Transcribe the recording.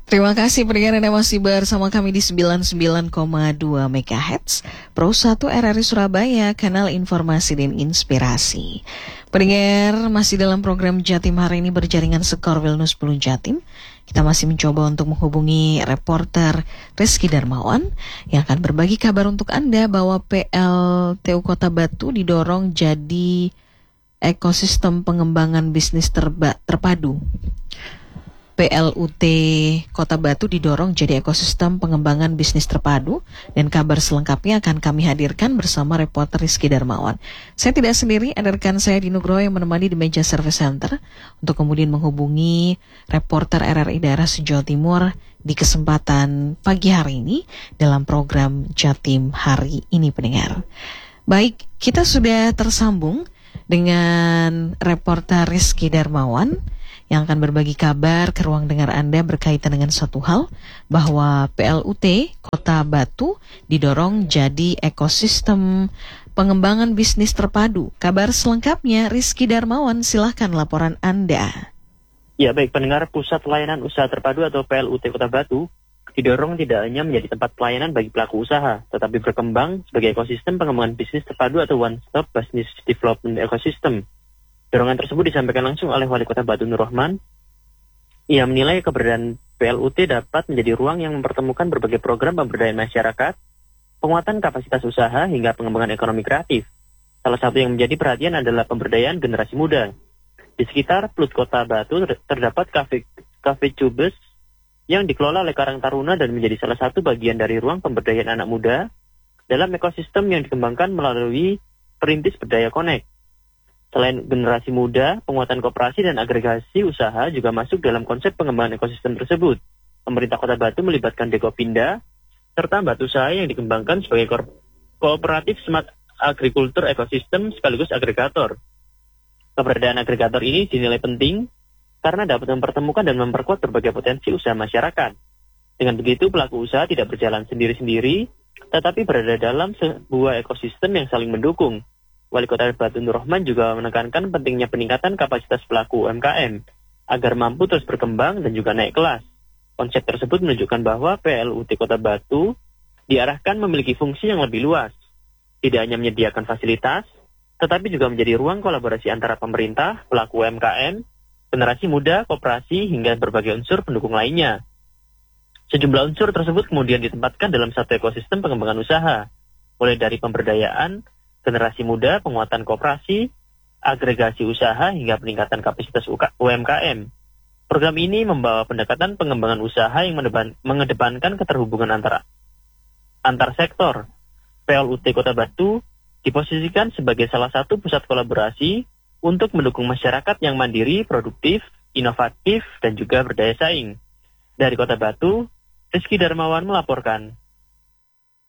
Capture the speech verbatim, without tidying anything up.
Terima kasih pendengar Anda masih bersama kami di sembilan puluh sembilan koma dua megahertz Pro satu R R I Surabaya, kanal informasi dan inspirasi. Pendengar masih dalam program Jatim hari ini berjaringan Skor Wellness sepuluh Jatim. Kita masih mencoba untuk menghubungi reporter Rizky Darmawan yang akan berbagi kabar untuk Anda bahwa P L T U Kota Batu didorong jadi ekosistem pengembangan bisnis terba- terpadu. P L U T Kota Batu didorong jadi ekosistem pengembangan bisnis terpadu, dan kabar selengkapnya akan kami hadirkan bersama reporter Rizky Darmawan. Saya tidak sendiri, ada rekan saya di Nugroho yang menemani di meja service center untuk kemudian menghubungi reporter R R I daerah Jawa Timur di kesempatan pagi hari ini dalam program Jatim hari ini, pendengar. Baik, kita sudah tersambung dengan reporter Rizky Darmawan yang akan berbagi kabar ke ruang dengar Anda berkaitan dengan suatu hal, bahwa P L U T Kota Batu didorong jadi ekosistem pengembangan bisnis terpadu. Kabar selengkapnya Rizky Darmawan, silahkan laporan Anda. Ya baik, pendengar, Pusat Layanan Usaha Terpadu atau P L U T Kota Batu didorong tidak hanya menjadi tempat pelayanan bagi pelaku usaha, tetapi berkembang sebagai ekosistem pengembangan bisnis terpadu atau one-stop business development ecosystem. Dorongan tersebut disampaikan langsung oleh Wali Kota Batu Nur Rahman. Ia menilai keberadaan P L U T dapat menjadi ruang yang mempertemukan berbagai program pemberdayaan masyarakat, penguatan kapasitas usaha, hingga pengembangan ekonomi kreatif. Salah satu yang menjadi perhatian adalah pemberdayaan generasi muda. Di sekitar Plut Kota Batu terdapat kafe, kafe Cubes yang dikelola oleh Karang Taruna dan menjadi salah satu bagian dari ruang pemberdayaan anak muda dalam ekosistem yang dikembangkan melalui Perintis Berdaya Connect. Selain generasi muda, penguatan koperasi dan agregasi usaha juga masuk dalam konsep pengembangan ekosistem tersebut. Pemerintah Kota Batu melibatkan Dekopinda, serta Batu Usaha yang dikembangkan sebagai ko- kooperatif smart agriculture ekosistem sekaligus agregator. Keberadaan agregator ini dinilai penting karena dapat mempertemukan dan memperkuat berbagai potensi usaha masyarakat. Dengan begitu, pelaku usaha tidak berjalan sendiri-sendiri, tetapi berada dalam sebuah ekosistem yang saling mendukung. Wali Kota Batu Nur Rahman juga menekankan pentingnya peningkatan kapasitas pelaku U M K M agar mampu terus berkembang dan juga naik kelas. Konsep tersebut menunjukkan bahwa P L U T Kota Batu diarahkan memiliki fungsi yang lebih luas. Tidak hanya menyediakan fasilitas, tetapi juga menjadi ruang kolaborasi antara pemerintah, pelaku U M K M, generasi muda, koperasi, hingga berbagai unsur pendukung lainnya. Sejumlah unsur tersebut kemudian ditempatkan dalam satu ekosistem pengembangan usaha, mulai dari pemberdayaan generasi muda, penguatan koperasi, agregasi usaha, hingga peningkatan kapasitas U M K M. Program ini membawa pendekatan pengembangan usaha yang mengedepankan keterhubungan antara antar sektor. P L U T Kota Batu diposisikan sebagai salah satu pusat kolaborasi untuk mendukung masyarakat yang mandiri, produktif, inovatif, dan juga berdaya saing. Dari Kota Batu, Rizky Darmawan melaporkan.